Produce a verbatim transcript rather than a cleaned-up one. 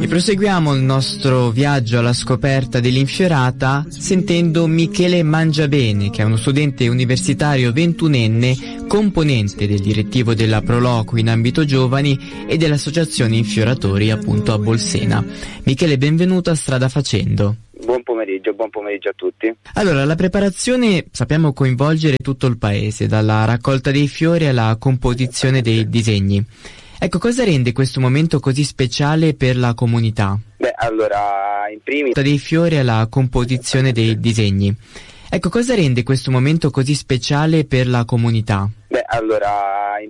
E proseguiamo il nostro viaggio alla scoperta dell'infiorata sentendo Michele Mangiabene, che è uno studente universitario ventunenne, componente del direttivo della Proloquio in ambito giovani e dell'associazione Infioratori appunto a Bolsena. Michele, benvenuto a Strada Facendo. Buon pomeriggio, buon pomeriggio a tutti. Allora, la preparazione sappiamo coinvolgere tutto il paese, dalla raccolta dei fiori alla composizione dei disegni. Ecco, cosa rende questo momento così speciale per la comunità? Beh, allora, in primis... dei fiori alla composizione dei disegni. Ecco, cosa rende questo momento così speciale per la comunità? Beh, allora, in